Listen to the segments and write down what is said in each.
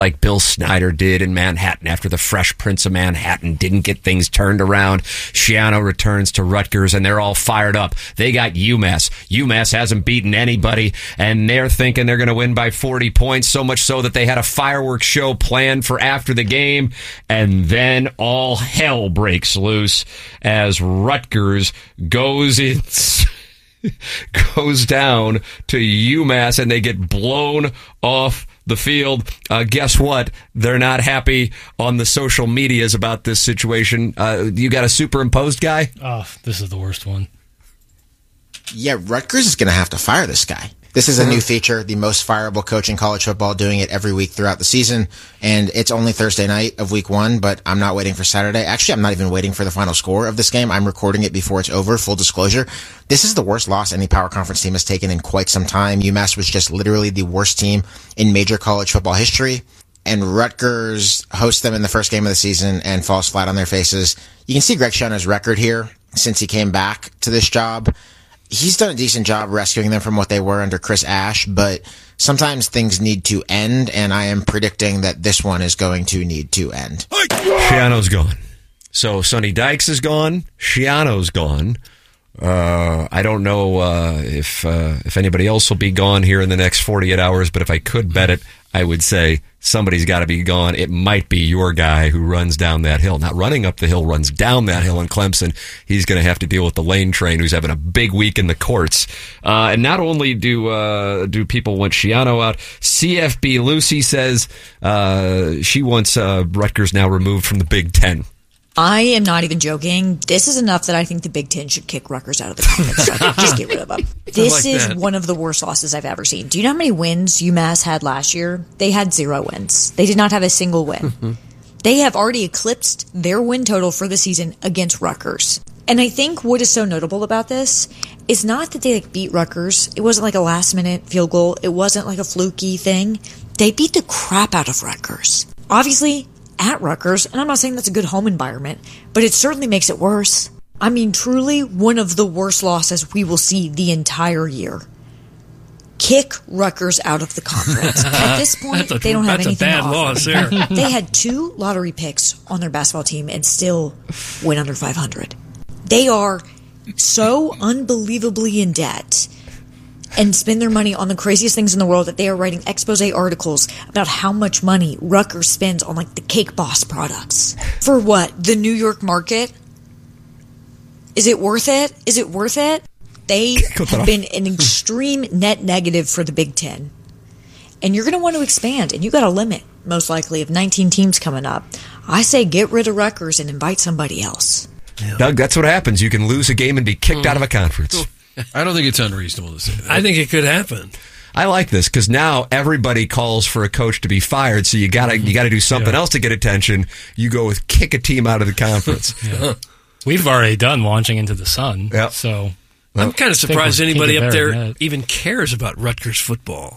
like Bill Snyder did in Manhattan after the Fresh Prince of Manhattan didn't get things turned around. Schiano returns to Rutgers, and they're all fired up. They got UMass. UMass hasn't beaten anybody, and they're thinking they're going to win by 40 points, so much so that they had a fireworks show planned for after the game, and then all hell breaks loose as Rutgers goes down to UMass, and they get blown off the field. Guess what? They're not happy on the social medias about this situation. You got a superimposed guy? Oh, this is the worst one. Yeah, Rutgers is going to have to fire this guy. This is a new feature, the most fireable coach in college football, doing it every week throughout the season. And it's only Thursday night of week 1, but I'm not waiting for Saturday. Actually, I'm not even waiting for the final score of this game. I'm recording it before it's over, full disclosure. This is the worst loss any power conference team has taken in quite some time. UMass was just literally the worst team in major college football history. And Rutgers hosts them in the first game of the season and falls flat on their faces. You can see Greg Schiano's record here since he came back to this job. He's done a decent job rescuing them from what they were under Chris Ash, but sometimes things need to end, and I am predicting that this one is going to need to end. Schiano's gone. So Sonny Dykes is gone. Schiano's gone. I don't know if anybody else will be gone here in the next 48 hours, but if I could bet it, I would say somebody's got to be gone. It might be your guy who runs down that hill. Not running up the hill, runs down that hill in Clemson. He's going to have to deal with the Lane Train, who's having a big week in the courts. And not only do people want Schiano out, CFB Lucy says she wants Rutgers now removed from the Big Ten. I am not even joking. This is enough that I think the Big Ten should kick Rutgers out of the conference. Just get rid of them. This is one of the worst losses I've ever seen. Do you know how many wins UMass had last year? They had 0 wins. They did not have a single win. They have already eclipsed their win total for the season against Rutgers. And I think what is so notable about this is not that they beat Rutgers. It wasn't like a last-minute field goal. It wasn't like a fluky thing. They beat the crap out of Rutgers. Obviously, at Rutgers, and I'm not saying that's a good home environment, but it certainly makes it worse. I mean, truly one of the worst losses we will see the entire year. Kick Rutgers out of the conference. At this point, they don't have anything to offer. That's a bad loss there. They had 2 lottery picks on their basketball team and still went under 500. They are so unbelievably in debt and spend their money on the craziest things in the world that they are writing expose articles about how much money Rutgers spends on, like, the Cake Boss products. For what? The New York market? Is it worth it? Is it worth it? They have been an extreme net negative for the Big Ten. And you're going to want to expand, and you got a limit, most likely, of 19 teams coming up. I say get rid of Rutgers and invite somebody else. Yeah. Doug, that's what happens. You can lose a game and be kicked out of a conference. I don't think it's unreasonable to say that. I think it could happen. I like this because now everybody calls for a coach to be fired, so you gotta do something else to get attention. You go with kick a team out of the conference. We've already done launching into the sun. Yep. So I'm kind of surprised anybody up there even cares about Rutgers football.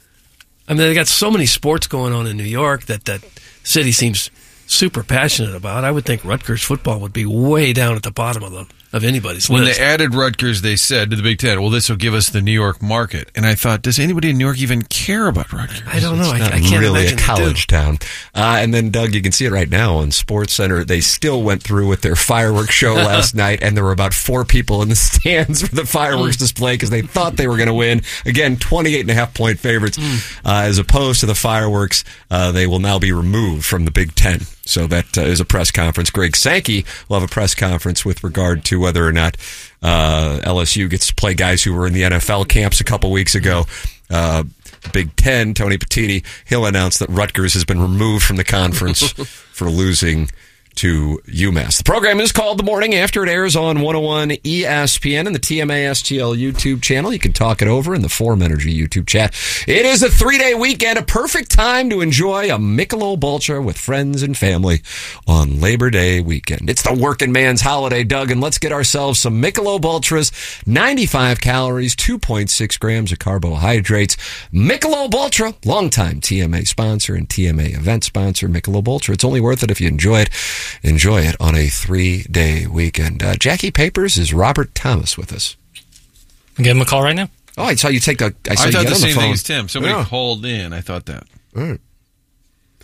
I mean, they got so many sports going on in New York that city seems super passionate about. I would think Rutgers football would be way down at the bottom of anybody's when list. When they added Rutgers, they said to the Big Ten, well, this will give us the New York market. And I thought, does anybody in New York even care about Rutgers? I don't know. It's I can't really imagine a college town. And then, Doug, you can see it right now on SportsCenter. They still went through with their fireworks show last night, and there were about 4 people in the stands for the fireworks display because they thought they were going to win. Again, 28.5-point favorites. As opposed to the fireworks, they will now be removed from the Big Ten. So that is a press conference. Greg Sankey will have a press conference with regard to whether or not LSU gets to play guys who were in the NFL camps a couple weeks ago. Big Ten, Tony Petitti, he'll announce that Rutgers has been removed from the conference for losing to UMass. The program is called The Morning After. It airs on 101 ESPN and the TMA STL YouTube channel. You can talk it over in the Forum Energy YouTube chat. It is a 3-day weekend, a perfect time to enjoy a Michelob Ultra with friends and family on Labor Day weekend. It's the working man's holiday, Doug, and let's get ourselves some Michelob Ultras. 95 calories, 2.6 grams of carbohydrates. Michelob Ultra, longtime TMA sponsor and TMA event sponsor. Michelob Ultra. It's only worth it if you enjoy it. Enjoy it on a 3-day weekend. Jackie Papers, is Robert Thomas with us? Give him a call right now. Oh, I saw you take a... I thought you the get on same phone. thing as Tim. Somebody called in. I thought that. All right.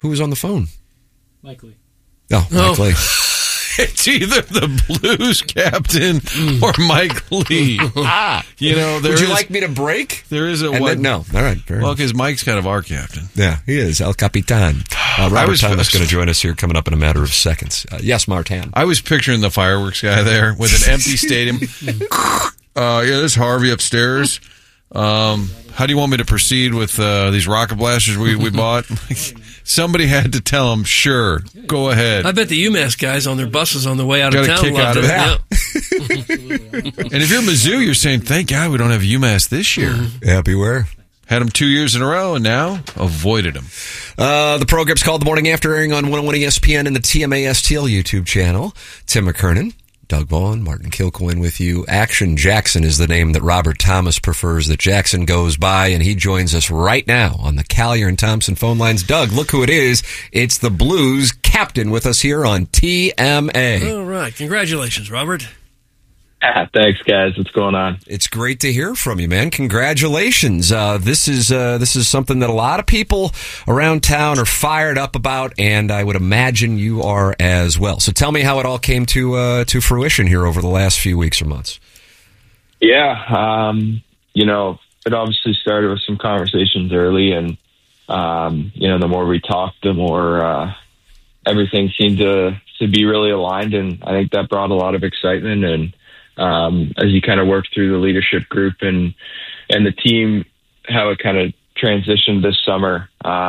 Who was on the phone? Mike Lee. Oh, Mike Lee. It's either the Blues captain or Mike Lee. Would you like me to break? There is a no. All right. Well, because Mike's kind of our captain. Yeah, he is El Capitan. Robert Thomas is going to join us here coming up in a matter of seconds. Yes, Martin. I was picturing the fireworks guy there with an empty stadium. This is Harvey upstairs. How do you want me to proceed with these rocket blasters we bought? Somebody had to tell him, sure, go ahead. I bet the UMass guys on their buses on the way out of town kick out loved of it. And if you're Mizzou, you're saying, thank God we don't have UMass this year. Yeah, beware. Had them 2 years in a row, and now avoided them. The program's called The Morning After, airing on 101 ESPN and the TMASTL YouTube channel. Tim McKernan, Doug Vaughn, Martin Kilcoyne with you. Action Jackson is the name that Robert Thomas prefers that Jackson goes by, and he joins us right now on the Callier and Thompson phone lines. Doug, look who it is. It's the Blues captain with us here on TMA. All right. Congratulations, Robert. Thanks, guys. What's going on? It's great to hear from you, man. Congratulations. This is something that a lot of people around town are fired up about, and I would imagine you are as well. So tell me how it all came to fruition here over the last few weeks or months. Yeah, it obviously started with some conversations early, and the more we talked, the more everything seemed to be really aligned, and I think that brought a lot of excitement. And as you kind of work through the leadership group and the team, how it kind of transitioned this summer,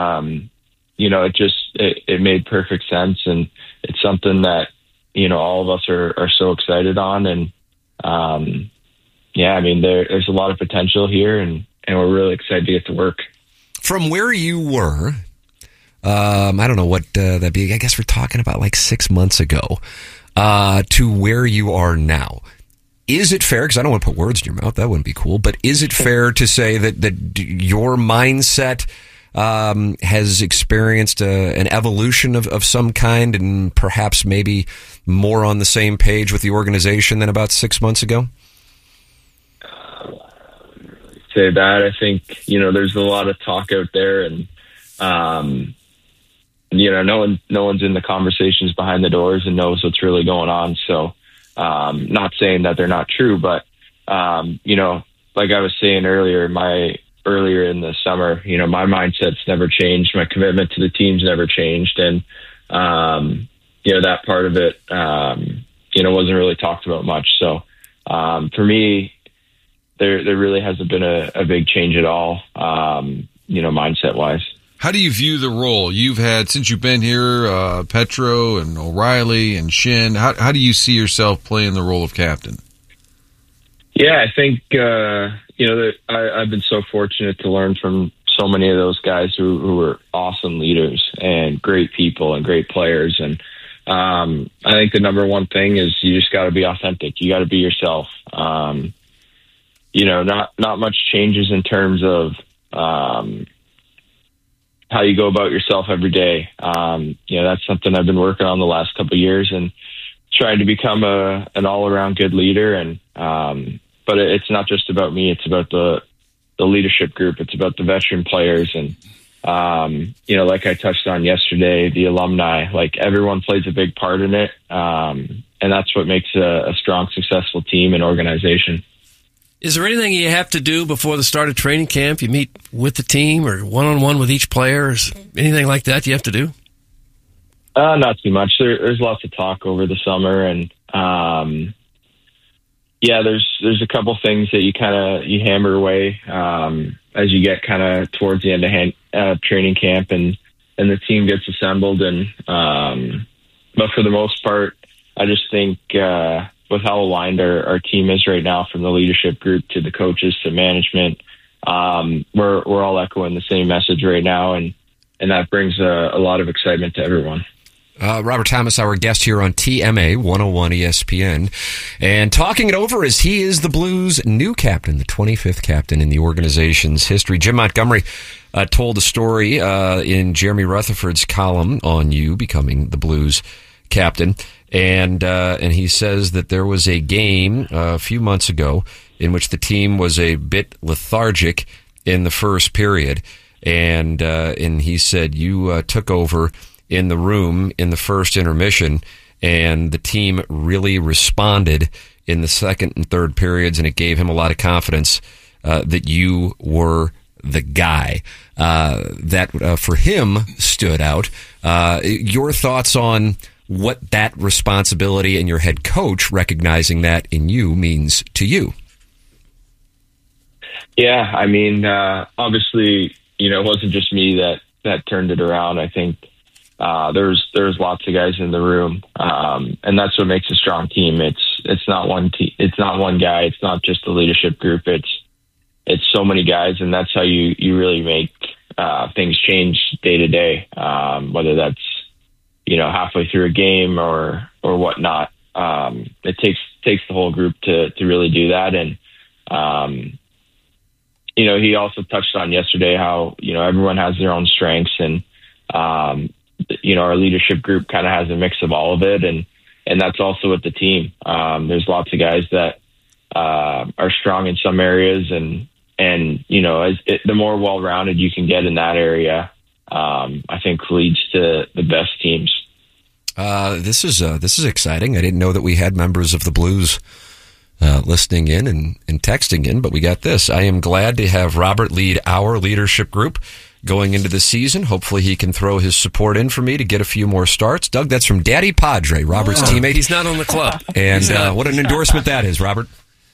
it made perfect sense, and it's something that all of us are so excited on. And there's a lot of potential here, and we're really excited to get to work. From where you were, I don't know what that'd be. I guess we're talking about like 6 months ago, to where you are now. Is it fair, because I don't want to put words in your mouth, that wouldn't be cool, but is it fair to say that your mindset has experienced an evolution of some kind, and perhaps maybe more on the same page with the organization than about 6 months ago? Say that. I think, there's a lot of talk out there, and, no one's in the conversations behind the doors and knows what's really going on. So, not saying that they're not true, but, like I was saying earlier in the summer, my mindset's never changed. My commitment to the team's never changed. And, that part of it, wasn't really talked about much. So, for me, there really hasn't been a big change at all, mindset wise. How do you view the role you've had since you've been here, Petro and O'Reilly and Shin? How do you see yourself playing the role of captain? Yeah, I think, I've been so fortunate to learn from so many of those guys who are awesome leaders and great people and great players. And I think the number one thing is you just got to be authentic. You got to be yourself. Not much changes in terms of how you go about yourself every day. That's something I've been working on the last couple of years, and trying to become an all-around good leader. And but it's not just about me; it's about the leadership group. It's about the veteran players, and like I touched on yesterday, the alumni. Like, everyone plays a big part in it, and that's what makes a strong, successful team and organization. Is there anything you have to do before the start of training camp? You meet with the team or one-on-one with each player? Or anything like that you have to do? Not too much. There's lots of talk over the summer, and there's a couple things that you hammer away as you get kind of towards the end of training camp, and the team gets assembled. And but for the most part, I just think with how aligned our team is right now, from the leadership group to the coaches to management, we're all echoing the same message right now, and that brings a lot of excitement to everyone. Robert Thomas, our guest here on TMA 101 ESPN, and talking it over as he is the Blues' new captain, the 25th captain in the organization's history. Jim Montgomery told a story in Jeremy Rutherford's column on you becoming the Blues captain, and he says that there was a game a few months ago in which the team was a bit lethargic in the first period, and he said you took over in the room in the first intermission, and the team really responded in the second and third periods, and it gave him a lot of confidence that you were the guy. That for him stood out. Your thoughts on what that responsibility and your head coach recognizing that in you means to you? Yeah, I mean, obviously, it wasn't just me that turned it around. I think there's lots of guys in the room, and that's what makes a strong team. It's not one it's not one guy. It's not just the leadership group. It's so many guys, and that's how you really make things change day to day. Whether that's halfway through a game or whatnot. It takes the whole group to really do that, and he also touched on yesterday how everyone has their own strengths, and our leadership group kind of has a mix of all of it, and that's also with the team. There's lots of guys that are strong in some areas, and the more well-rounded you can get in that area, I think leads to the best teams. This is exciting. I didn't know that we had members of the Blues listening in and texting in, but we got this. I am glad to have Robert lead our leadership group going into the season. Hopefully he can throw his support in for me to get a few more starts. Doug, that's from Daddy Padre, Robert's teammate. He's not on the club. And what an endorsement that is, Robert.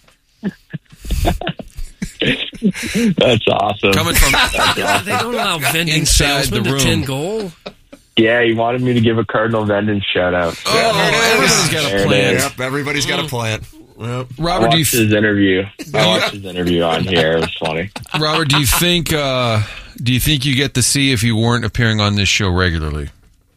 That's awesome. Coming from They don't allow vending inside salesmen the room. to 10 goal. Yeah, he wanted me to give a Cardinal Vengeance shout out. Everybody's got a There it plan. is. Yep, everybody's got a plan. Yep. Robert, I watched his interview on here. It was funny. Robert, do you think you get the C if you weren't appearing on this show regularly?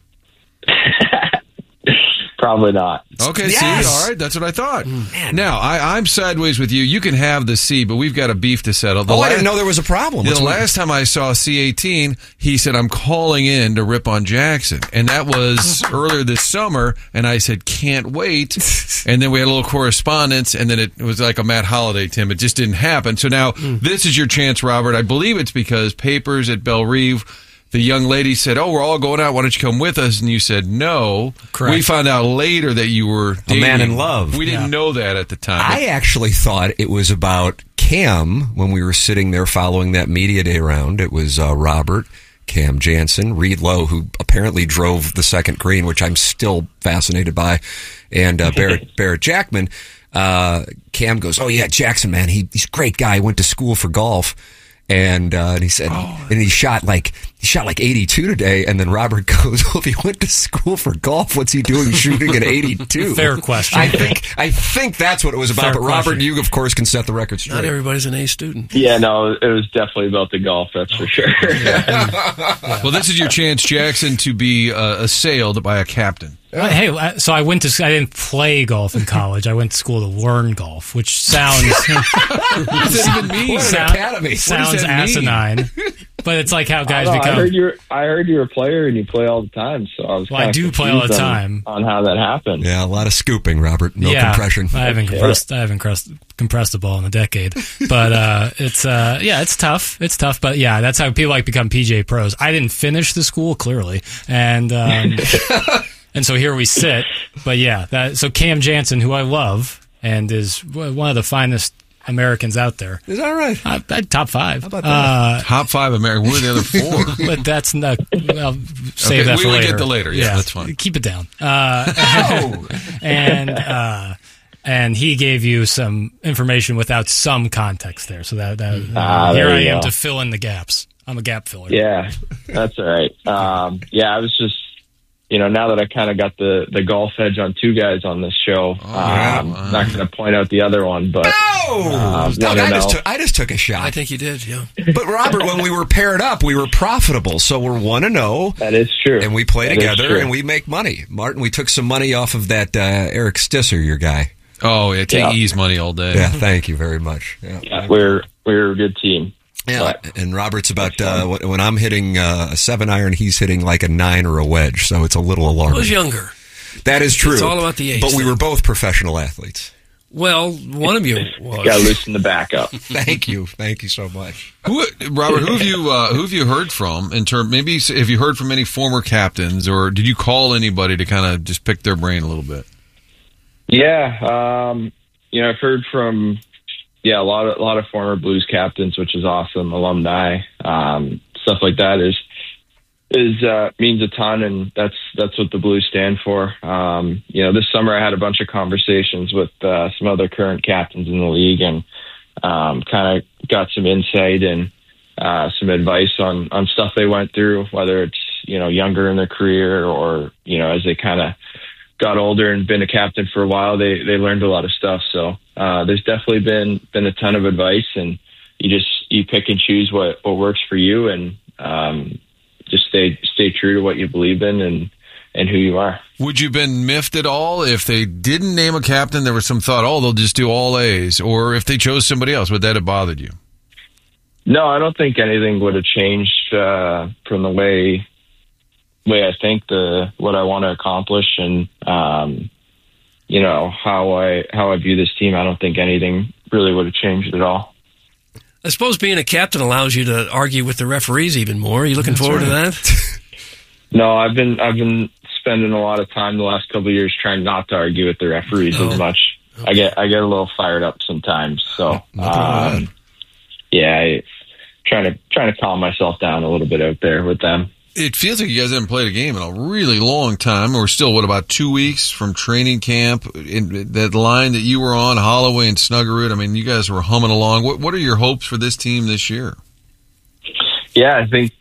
Probably not. Okay, Yes! see, all right, that's what I thought. Now, I'm sideways with you. You can have the C, but we've got a beef to settle. I didn't know there was a problem. The last time I saw C18, he said, I'm calling in to rip on Jackson. And that was earlier this summer, and I said, can't wait. And then we had a little correspondence, and then it was like a Matt Holiday, Tim. It just didn't happen. So now, this is your chance, Robert. I believe it's because Papers at Belle Reve, the young lady said, we're all going out. Why don't you come with us? And you said no. Correct. We found out later that you were dating. A man in love. We didn't know that at the time. I actually thought it was about Cam when we were sitting there following that media day round. It was Robert, Cam Jansen, Reed Lowe, who apparently drove the second green, which I'm still fascinated by, and Barrett Jackman. Cam goes, oh yeah, Jackson, man, he's a great guy. He went to school for golf. And he said, and he shot like 82 today. And then Robert goes, well, if he went to school for golf, what's he doing shooting at 82? Fair question. I think that's what it was about. Fair but Robert, question. you of course can set the record straight. Not everybody's an A student. Yeah, no, it was definitely about the golf. That's for sure. Well, this is your chance, Jackson, to be assailed by a captain. Hey, so I didn't play golf in college. I went to school to learn golf, which sounds What does that even mean? academy. sounds What does that mean? asinine. But it's like how guys I become. heard you were a player and you play all the time. So I was. Well, I do play all the time. on how that happened. Yeah, a lot of scooping, Robert. No compression. I haven't compressed the ball in a decade. But it's tough. It's tough. But yeah, that's how people become PGA pros. I didn't finish the school clearly, and and so here we sit. But yeah, so Cam Jansen, who I love and is one of the finest Americans out there. Is that right? Top 5. How about that? Top 5 American. What are the other 4? But that's not. I'll save that for we'll later. get to later. Yeah, that's fine. Keep it down. And he gave you some information without some context there. So that here I am to fill in the gaps. I'm a gap filler. Yeah, that's all right. I was just, now that I kind of got the golf edge on 2 guys on this show, I'm not going to point out the other one, but Doug, I just took a shot. I think you did, yeah. But Robert, when we were paired up, we were profitable, so we're 1-0. That is true. And we play That is together, true. and we make money. Martin, we took some money off of that Eric Stisser, your guy. Oh, yeah, take E's money all day. Yeah, thank you very much. Yeah, we're a good team. Yeah, and Robert's about when I'm hitting a 7-iron, he's hitting like a 9 or a wedge, so it's a little I alarming. was younger. That is true. It's all about the age But we thing. were both professional athletes. Well, one of you was. Got to loosen the backup. Thank you so much. Robert, who have you heard from in term? Maybe have you heard from any former captains, or did you call anybody to kind of just pick their brain a little bit? Yeah, I've heard from a lot of former Blues captains, which is awesome. Alumni, stuff like that is means a ton, and that's what the Blues stand for. This summer I had a bunch of conversations with some other current captains in the league, and kind of got some insight and some advice on stuff they went through, whether it's younger in their career or as they kind of got older and been a captain for a while, they learned a lot of stuff. So there's definitely been a ton of advice, and you pick and choose what works for you, and just stay true to what you believe in and who you are. Would you have been miffed at all if they didn't name a captain? There was some thought, they'll just do all A's, or if they chose somebody else, would that have bothered you? No, I don't think anything would have changed from the way I think what I want to accomplish, and how I view this team. I don't think anything really would have changed at all. I suppose being a captain allows you to argue with the referees even more. Are you looking forward to that? No, I've been spending a lot of time the last couple of years trying not to argue with the referees as much. Okay. I get a little fired up sometimes. So, trying to calm myself down a little bit out there with them. It feels like you guys haven't played a game in a really long time. We're still, about 2 weeks from training camp? In that line that you were on, Holloway and Snuggerud, I mean, you guys were humming along. What are your hopes for this team this year? Yeah, I think,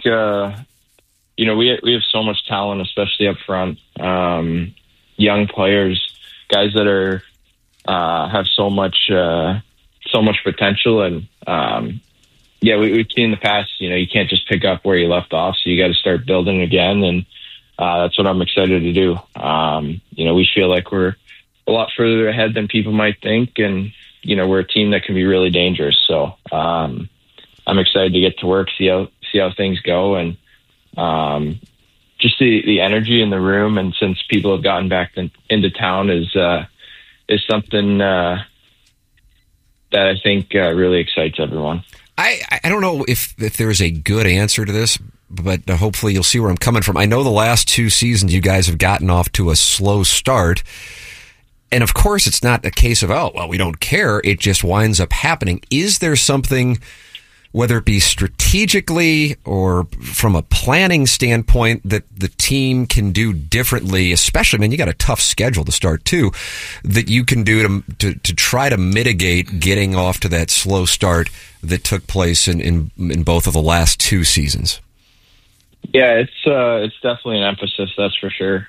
we have so much talent, especially up front. Young players, guys that are have so much potential, and we've seen in the past, you can't just pick up where you left off, so you got to start building again, and that's what I'm excited to do. We feel like we're a lot further ahead than people might think, and we're a team that can be really dangerous. So I'm excited to get to work, see how things go, and just the energy in the room. And since people have gotten back into town is something that I think really excites everyone. I don't know if there's a good answer to this, but hopefully you'll see where I'm coming from. I know the last 2 seasons you guys have gotten off to a slow start. And of course, it's not a case of, we don't care. It just winds up happening. Is there something, whether it be strategically or from a planning standpoint, that the team can do differently, especially, you got a tough schedule to start too, that you can do to try to mitigate getting off to that slow start that took place in both of the last 2 seasons? Yeah, it's definitely an emphasis, that's for sure.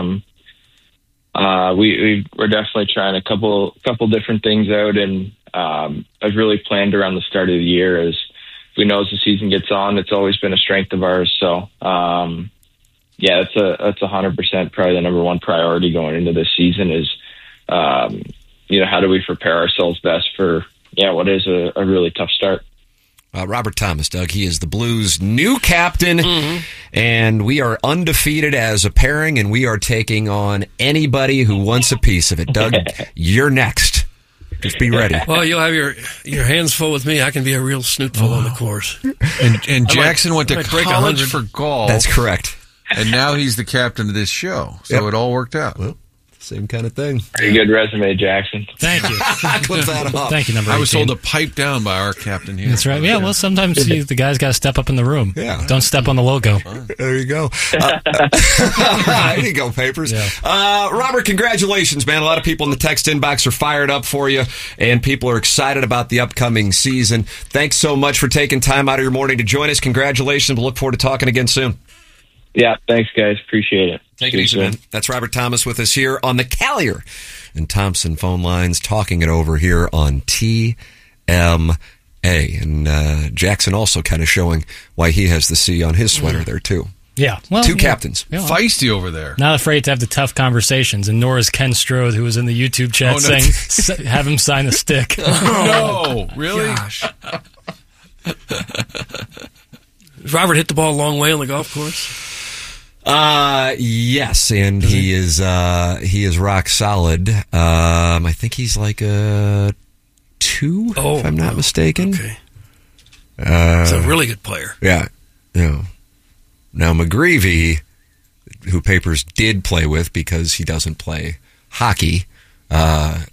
We're definitely trying a couple different things out, and I've really planned around the start of the year. As we know, as the season gets on, it's always been a strength of ours. So, that's 100% probably the number one priority going into this season is, how do we prepare ourselves best for what is a really tough start. Robert Thomas, Doug, he is the Blues' new captain, and we are undefeated as a pairing, and we are taking on anybody who wants a piece of it. Doug, you're next. Just be ready. Well, you'll have your hands full with me. I can be a real snootful on the course. And Jackson went to college for golf. That's correct. And now he's the captain of this show. So It all worked out. Well, same kind of thing. Pretty good resume, Jackson. Thank you. Clip that up. Thank you, number 18. I was told to pipe down by our captain here. That's right. Yeah, well, sometimes the guys got to step up in the room. Yeah. Don't step on the logo. There you go. There you go, Papers. Yeah. Robert, congratulations, man. A lot of people in the text inbox are fired up for you, and people are excited about the upcoming season. Thanks so much for taking time out of your morning to join us. Congratulations. We'll look forward to talking again soon. Yeah, thanks, guys. Appreciate it. Take it easy, man. That's Robert Thomas with us here on the Callier and Thompson phone lines, talking it over here on TMA. And Jackson also kind of showing why he has the C on his sweater there, too. Yeah. Well, 2 captains. Yeah. Feisty over there. Not afraid to have the tough conversations. And nor is Ken Strode, who was in the YouTube chat, saying, have him sign a stick. No, really? Gosh. Robert hit the ball a long way on the golf course? Yes, and he is rock solid. I think he's like a 2, if I'm not mistaken. Okay. He's a really good player. Yeah. Now McGreevy, who Papers did play with because he doesn't play hockey, I'd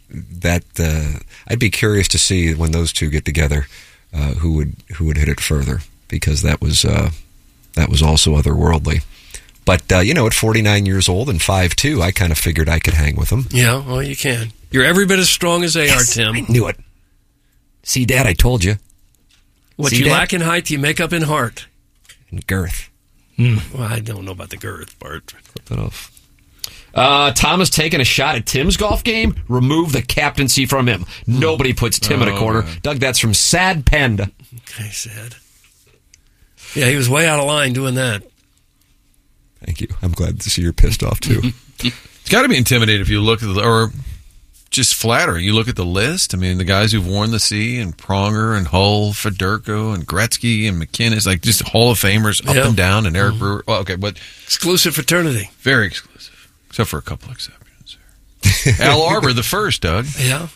be curious to see when those two get together, who would hit it further, because that was also otherworldly. But at 49 years old and 5'2", I kind of figured I could hang with him. Yeah, well, you can. You're every bit as strong as they are, Tim. I knew it. See, Dad, I told you. What you lack in height, you make up in heart. And girth. Well, I don't know about the girth part. Flip that off. Thomas taking a shot at Tim's golf game. Remove the captaincy from him. Nobody puts Tim in a corner. Man. Doug, that's from Sad Penda. Okay, Sad. Yeah, he was way out of line doing that. Thank you. I'm glad to see you're pissed off, too. It's got to be intimidating if you look at or just flattering. You look at the list. I mean, the guys who've worn the C, and Pronger and Hull, Federko and Gretzky and McInnes, like just Hall of Famers up and down, and Eric Brewer. Well, okay, but exclusive fraternity. Very exclusive, except for a couple exceptions. Al Arbor, the first, Doug. Yeah.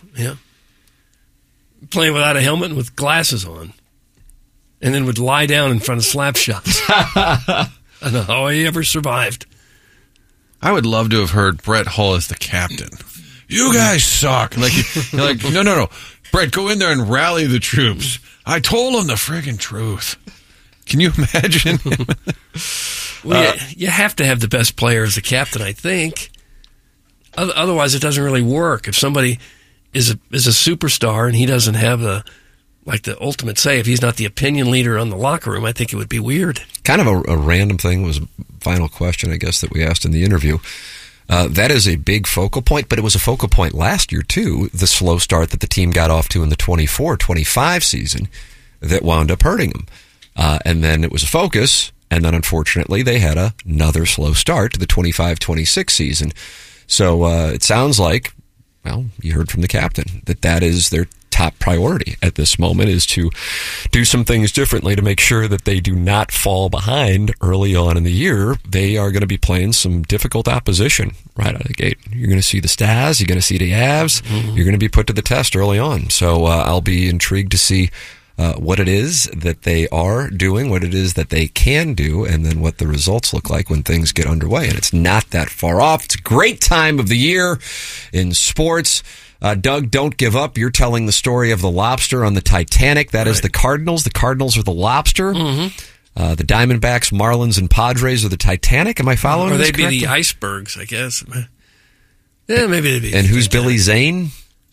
Playing without a helmet and with glasses on, and then would lie down in front of slap shots. I don't know how he ever survived. I would love to have heard Brett Hull as the captain. You guys suck. You're like, no. Brett, go in there and rally the troops. I told them the friggin' truth. Can you imagine? Well, you have to have the best player as the captain, I think. Otherwise, it doesn't really work. If somebody is a superstar and he doesn't have the ultimate say, if he's not the opinion leader on the locker room, I think it would be weird. Kind of a random thing was final question, I guess, that we asked in the interview. That is a big focal point, but it was a focal point last year, too, the slow start that the team got off to in the 24-25 season that wound up hurting them. And then it was a focus, and then unfortunately they had another slow start to the 25-26 season. So it sounds like, well, you heard from the captain, that is their top priority at this moment, is to do some things differently to make sure that they do not fall behind early on in the year. They are going to be playing some difficult opposition right out of the gate. You're going to see the Stars, you're going to see the Avs, you're going to be put to the test early on. So I'll be intrigued to see what it is that they are doing, what it is that they can do, and then what the results look like when things get underway. And it's not that far off. It's a great time of the year in sports. Doug, don't give up. You're telling the story of the lobster on the Titanic. That is the Cardinals. The Cardinals are the lobster. The Diamondbacks, Marlins, and Padres are the Titanic. Am I following this correctly? Or they'd be the icebergs, I guess. Yeah, maybe they'd be. And who's Billy Zane?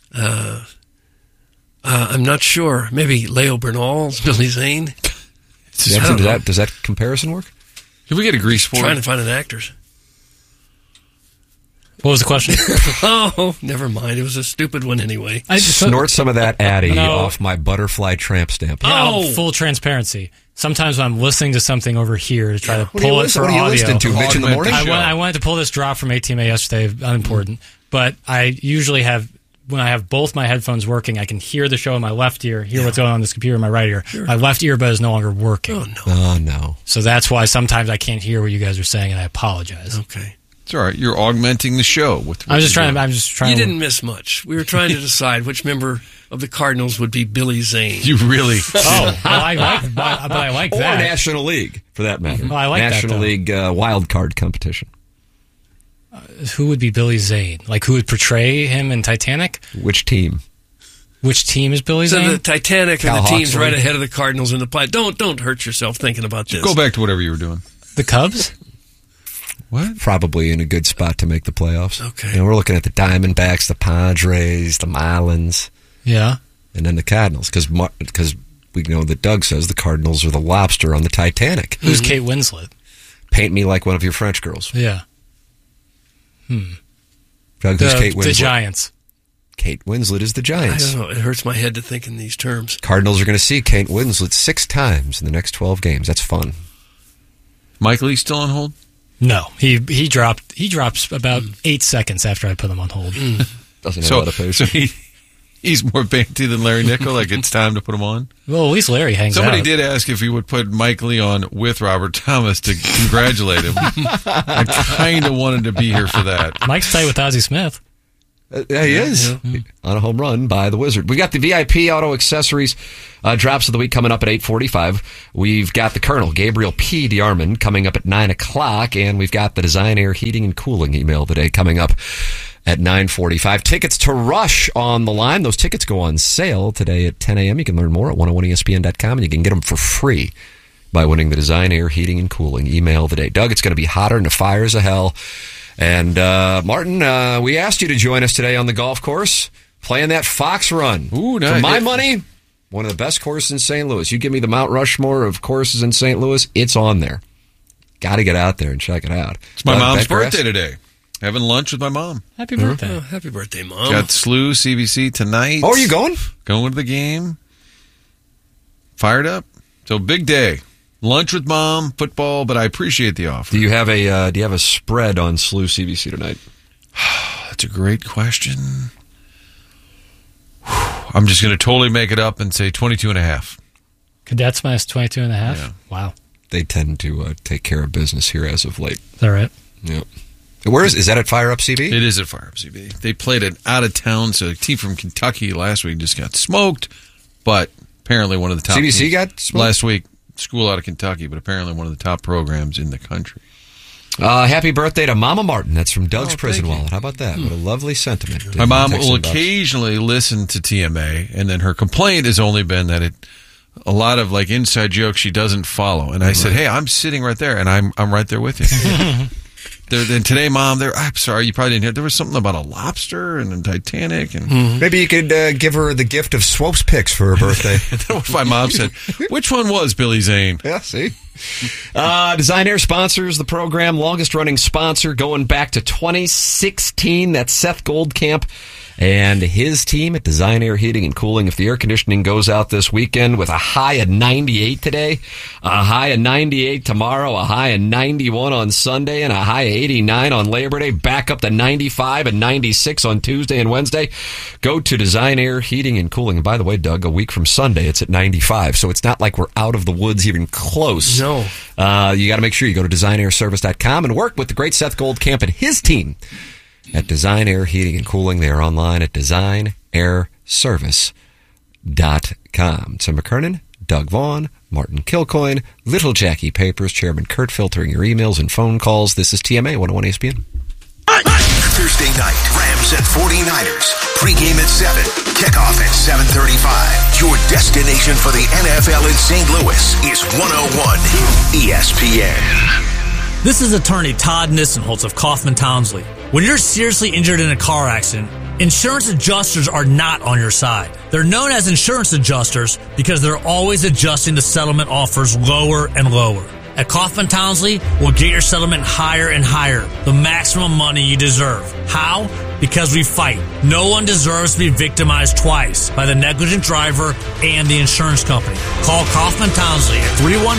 I'm not sure. Maybe Leo Bernal's Billy Zane. Does that comparison work? Did we get a grease for trying to find an actors. What was the question? Oh, never mind. It was a stupid one anyway. I snort some of that Addy off my butterfly tramp stamp. Full transparency. Sometimes when I'm listening to something over here to try to pull it for audio. What are you listening to, Mitch in the morning? I wanted to pull this drop from ATMA yesterday, unimportant. But I usually have, when I have both my headphones working, I can hear the show in my left ear, hear what's going on this computer in my right ear. Sure. My left earbud is no longer working. Oh, no. So that's why sometimes I can't hear what you guys are saying, and I apologize. Okay. It's all right. You're augmenting the show. I'm just trying. You didn't miss much. We were trying to decide which member of the Cardinals would be Billy Zane. You really? I like or that. Or National League, for that matter. I like National League wild card competition. Who would be Billy Zane? Like, who would portray him in Titanic? Which team? Which team is Billy Zane? So the Titanic Cal and the team's Hawksley. right ahead of the Cardinals in the play. Don't hurt yourself thinking about this. Go back to whatever you were doing. The Cubs? What? Probably in a good spot to make the playoffs. Okay. We're looking at the Diamondbacks, the Padres, the Marlins. Yeah. And then the Cardinals, because we know that Doug says the Cardinals are the lobster on the Titanic. Who's Kate Winslet? Paint me like one of your French girls. Yeah. Doug, who's Kate Winslet? The Giants. Kate Winslet is the Giants. I don't know. It hurts my head to think in these terms. Cardinals are going to see Kate Winslet 6 times in the next 12 games. That's fun. Mike Lee's still on hold? No, he drops about 8 seconds after I put him on hold. Doesn't have a lot of patience. So he's more banty than Larry Nickel. Like it's time to put him on. Well, at least Larry hangs Somebody out. did ask if he would put Mike Lee on with Robert Thomas to congratulate him. I kind of wanted to be here for that. Mike's tight with Ozzie Smith. Yeah, he is. On a home run by the Wizard. We got the VIP Auto Accessories drops of the week coming up at 8:45. We've got the Colonel, Gabriel P. DeArmond, coming up at 9 o'clock. And we've got the Design Air Heating and Cooling email of the day coming up at 9:45. Tickets to Rush on the line. Those tickets go on sale today at 10 a.m. You can learn more at 101ESPN.com, and you can get them for free by winning the Design Air Heating and Cooling email of the day. Doug, it's going to be hotter than the fires of hell. And, Martin, we asked you to join us today on the golf course, playing that Fox Run. Ooh, nice. For my money, one of the best courses in St. Louis. You give me the Mount Rushmore of courses in St. Louis, it's on there. Got to get out there and check it out. It's my mom's birthday today. Having lunch with my mom. Happy birthday. Oh, happy birthday, Mom. Got SLU CBC tonight. Oh, are you going? Going to the game. Fired up. So big day. Lunch with Mom, football, but I appreciate the offer. Do you have a spread on SLU CBC tonight? That's a great question. I'm just going to totally make it up and say 22.5. Cadets minus 22.5? Yeah. Wow. They tend to take care of business here as of late. Is that right? Yeah. Where is that at Fire Up CB? It is at Fire Up CB. They played it out of town, so a team from Kentucky last week just got smoked, but apparently one of the top CBC teams got smoked? last week. School out of Kentucky, but apparently one of the top programs in the country. Happy birthday to Mama Martin. That's from Doug's Prison thank you. Wallet. How about that? What a lovely sentiment. My mom Text will inbox. occasionally listen to TMA, and then her complaint has only been that a lot of like inside jokes she doesn't follow. And I said, "Hey, I'm sitting right there, and I'm right there with you." Then today, Mom, I'm sorry, you probably didn't hear. There was something about a lobster and a Titanic, and Maybe you could give her the gift of Swope's picks for her birthday. that's what my mom said. Which one was Billy Zane? Yeah, see? Design Air sponsors the program, longest running sponsor going back to 2016. That's Seth Goldcamp and his team at Design Air Heating and Cooling. If the air conditioning goes out this weekend with a high of 98 today, a high of 98 tomorrow, a high of 91 on Sunday, and a high of 89 on Labor Day, back up to 95 and 96 on Tuesday and Wednesday, go to Design Air Heating and Cooling. And by the way, Doug, a week from Sunday, it's at 95, so it's not like we're out of the woods even close. No. You got to make sure you go to designairservice.com and work with the great Seth Goldcamp and his team at Design Air Heating and Cooling. They are online at designairservice.com. Tim McKernan, Doug Vaughn, Martin Kilcoyne, Little Jackie Papers, Chairman Kurt filtering your emails and phone calls. This is TMA 101 ESPN. Thursday night, Rams at 49ers. Pre-game at 7. Kickoff at 7:35. Your destination for the NFL in St. Louis is 101 ESPN. This is attorney Todd Nissenholtz of Kaufman Townsley. When you're seriously injured in a car accident, insurance adjusters are not on your side. They're known as insurance adjusters because they're always adjusting the settlement offers lower and lower. At Kaufman Townsley, we'll get your settlement higher and higher, the maximum money you deserve. How? Because we fight. No one deserves to be victimized twice by the negligent driver and the insurance company. Call Kaufman Townsley at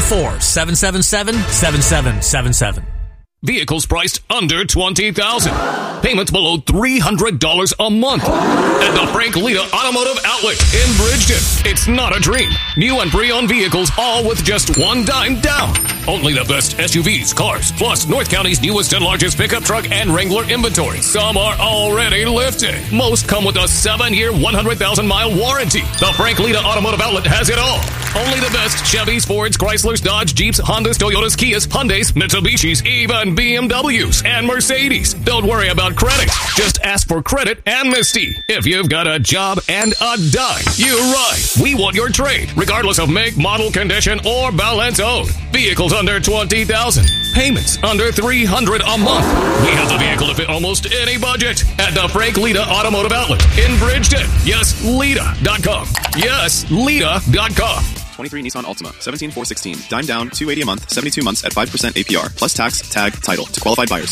314-777-7777. Vehicles priced under $20,000. Payments below $300 a month. At the Frank Lita Automotive Outlet in Bridgeton. It's not a dream. New and pre-owned vehicles, all with just $1 down. Only the best SUVs, cars, plus North County's newest and largest pickup truck and Wrangler inventory. Some are already lifted. Most come with a 7-year, 100,000-mile warranty. The Frank Lita Automotive Outlet has it all. Only the best Chevys, Fords, Chryslers, Dodge, Jeeps, Hondas, Toyotas, Kias, Hyundais, Mitsubishis, even BMWs and Mercedes. Don't worry about credit. Just ask for credit amnesty. If you've got a job and a dime, you ride. We want your trade, regardless of make, model, condition, or balance owed. Vehicles under $20,000. Payments under $300 a month. We have the vehicle to fit almost any budget at the Frank Lita Automotive Outlet in Bridgeton. Yes, Lita.com. Yes, Lita.com. 23 Nissan Altima, 17,416. Dime down, $280 a month, 72 months at 5% APR, plus tax, tag, title to qualified buyers.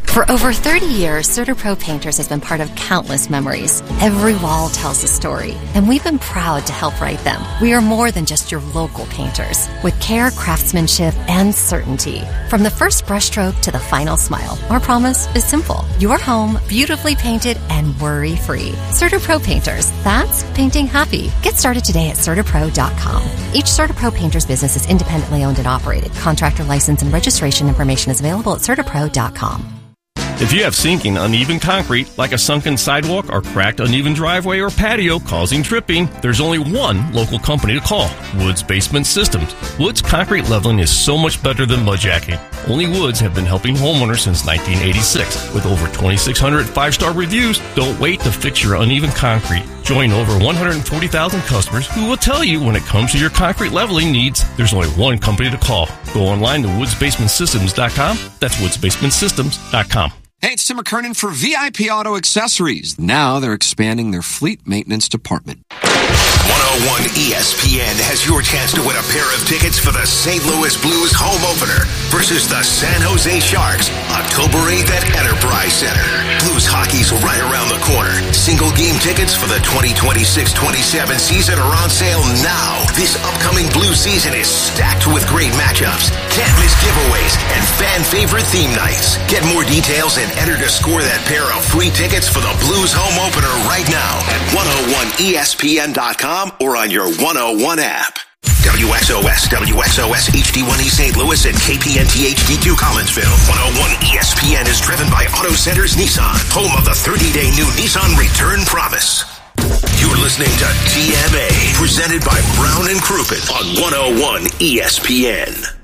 For over 30 years, CertaPro Painters has been part of countless memories. Every wall tells a story, and we've been proud to help write them. We are more than just your local painters, with care, craftsmanship, and certainty. From the first brushstroke to the final smile, our promise is simple. Your home, beautifully painted and worry-free. CertaPro Painters, that's painting happy. Get started today at CertaPro.com. Each CertaPro Painters business is independently owned and operated. Contractor license and registration information is available at CertaPro.com. If you have sinking, uneven concrete, like a sunken sidewalk or cracked, uneven driveway or patio causing tripping, there's only one local company to call, Woods Basement Systems. Woods concrete leveling is so much better than mudjacking. Only Woods have been helping homeowners since 1986. With over 2,600 five-star reviews, don't wait to fix your uneven concrete. Join over 140,000 customers who will tell you when it comes to your concrete leveling needs, there's only one company to call. Go online to woodsbasementsystems.com. That's woodsbasementsystems.com. Hey, it's Tim McKernan for VIP Auto Accessories. Now they're expanding their fleet maintenance department. 101 ESPN has your chance to win a pair of tickets for the St. Louis Blues home opener versus the San Jose Sharks, October 8th at Enterprise Center. Blues hockey's right around the corner. Single game tickets for the 2026-27 season are on sale now. This upcoming Blues season is stacked with great matchups, can't miss giveaways, and fan favorite theme nights. Get more details and enter to score that pair of free tickets for the Blues home opener right now at 101ESPN.com or on your 101 app. WXOS HD1E St. Louis and KPNT HD2 Collinsville. 101 ESPN is driven by Auto Centers Nissan, home of the 30-day new Nissan Return Promise. You're listening to TMA, presented by Brown and Crouppen on 101 ESPN.